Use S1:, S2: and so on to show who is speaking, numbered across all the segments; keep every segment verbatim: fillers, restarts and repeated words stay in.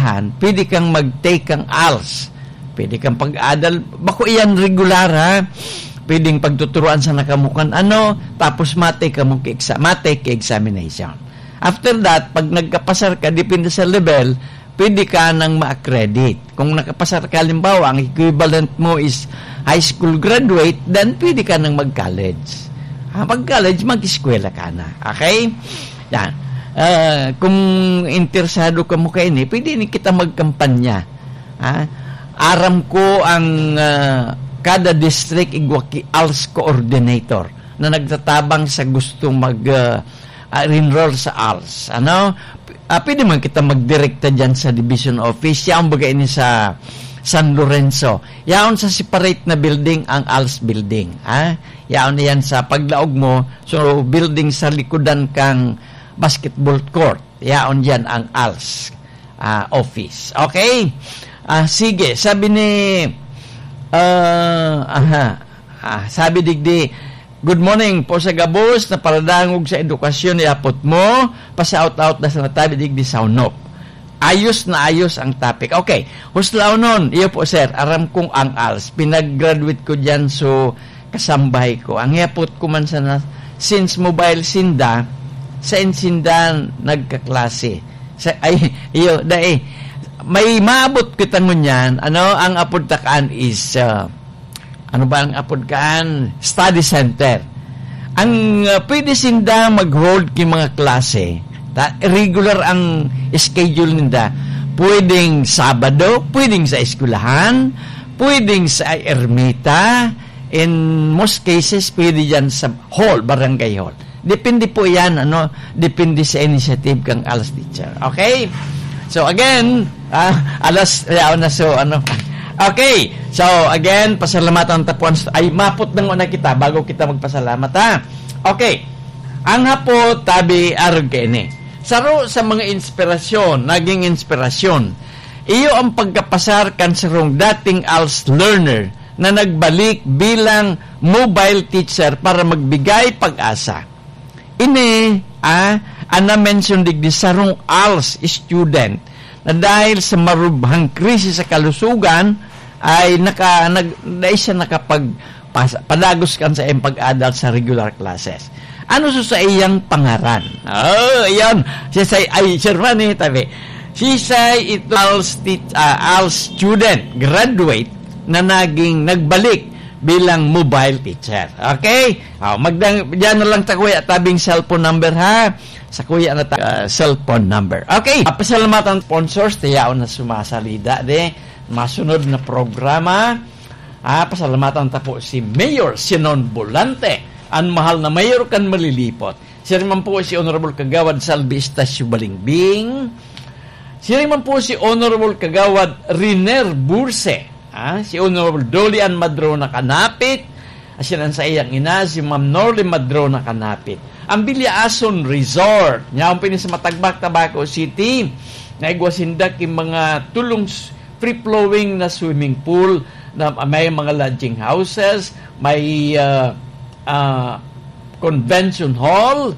S1: eskwelahan, pwede kang mag-take ang A L S. Pwede kang pag-adal. Bako iyan regular, ha? Pwedeng pagtuturuan sa nakamukan ano, tapos mate ka mo ki-exam, mate ki-examination. After that, pag nagkapasar ka, depende sa level, pwede ka nang ma-accredit. Kung nakapasar ka, halimbawa, ang equivalent mo is high school graduate, then pwede ka nang mag-college. Ha, pag-college, mag-eskwela ka na. Okay? Yan. Uh, kung interesado ka mo kayo ni, pwede ni kita magkampanya. Ha? Aram ko ang uh, kada district igwaki A L S coordinator na nagtatabang sa gustong mag uh, uh, enroll sa A L S. Ano? Uh, pwede man kita magdirekta dyan sa division office. Yaon bagay ni sa San Lorenzo. Yaon sa separate na building ang A L S building. Ha? Yaon yan sa paglaog mo. So, building sa likodan kang basketball court. Yaon dyan ang A L S uh, office. Okay? Uh, sige, sabi ni uh, aha, uh, sabi digdi, good morning po sa gabos na paradangog sa edukasyon iapot mo, pa-shout-out na sa natabi digdi sa unop. Ayos na ayos ang topic. Okay, huslaw nun, iyo po sir, aram kong ang A L S. Pinag-graduate ko dyan, so kasambahay ko. Ang iapot ko man sa na, since mobile sinda, sa insindan nagkaklase sa ay iyo dai may maabot kita ngunyan ano ang apod takaan is uh, ano ba ang apod kaan study center ang uh, pwede sinda mag-hold ki mga klase ta, regular ang schedule ninda pwedeng Sabado pwedeng sa eskwelahan pwedeng sa ermita in most cases pwede dyan sa hall barangay hall. Depende po yan, ano, depende sa initiative kang A L S teacher. Okay? So, again, uh, alas, yaw na so, ano. Okay. So, again, pasalamatan tapuan. Ay, mapot ng una kita bago kita magpasalamat, ha? Okay. Ang hapo, tabi, arog kaini. Saro sa mga inspirasyon, naging inspirasyon, iyo ang pagkapasar kan sarong dating A L S learner na nagbalik bilang mobile teacher para magbigay pag-asa. Ini, ah, ana mention digdi sarong A L S student na dahil sa marubhang krisis sa kalusugan ay naka nag dahil siya nakapag padagos kan sa iyang pag-adal sa regular classes. Ano so sa iyang pangaran? Oh, ayan. Siya say ay Shermani tabi. Si say it A L S uh, A L S student graduate na naging nagbalik bilang mobile teacher. Okay? Oh, magdang diyan na lang ta kuya tabing cellphone number ha. Sa kuya na ta uh, cellphone number. Okay? Pasalamatan sponsors tiyaon na sumasalida de masunod na programa. Ah, pasalamatan ta po si Mayor Sinon Bolante. Ang mahal na mayor kan malilipot. Siya rin man po si Honorable Kagawad Salvi Estacio Balingbing. Siya rin man po si Honorable Kagawad Riner Burse. Ah, si Honorable Dolian Madrona Kanapit, asinan sa iyang ina, si Ma'am Norly Madrona Kanapit. Ang Bilyaason Resort, niya ang pinis sa Matagbak, Tabaco City, naigwasindak yung mga tulong free-flowing na swimming pool, na may mga lodging houses, may uh, uh, convention hall,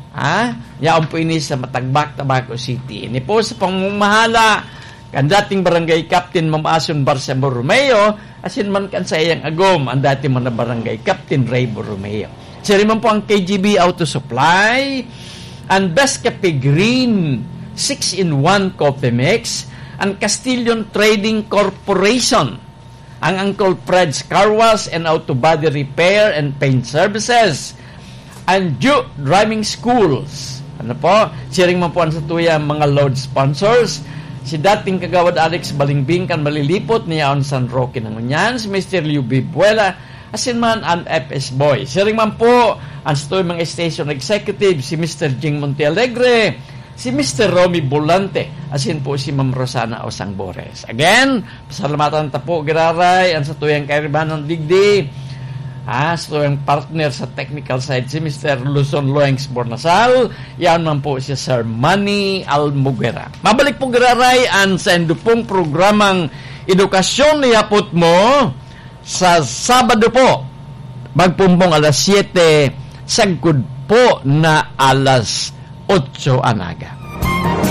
S1: ah, niya ang pinis sa Matagbak, Tabaco City. Ini po sa pangmahala, kan dating barangay captain Ma'am Ason Barca Borromeo, asin man kan sa iyang agom ang dating man na barangay captain Ray Borromeo. Siya rin man po ang K G B Auto Supply, ang Best Cafe Green six in one Coffee Mix, ang Castilian Trading Corporation, ang Uncle Fred's Car Wash and Auto Body Repair and Paint Services, ang Ju Driving Schools. Ano po? Siya rin man po ang sa tuya mga load sponsors. Si dating Kagawad Alex Balingbing kan malilipot niya on San Roque ng Unyan, si Mister Liu Bibuela, asin man ang F S Boy. Siya rin man po ang stoy mga station executive, si Mister Jing Montealegre, si Mister Romy Bolante, asin po si Ma'am Rosana Osangbores. Again, pasalamatan ta po giraray ang sa tuyang kairiban ng digdi. Ah, so yung partner sa technical side si Mister Luzon Loengs Bornasal, yan man po si Sir Manny Almugera. Mabalik po giraray ang sa endupong programang edukasyon ni Hapot mo sa Sabado po, magpumpong alas siyete, sagkod po na alas otso anaga.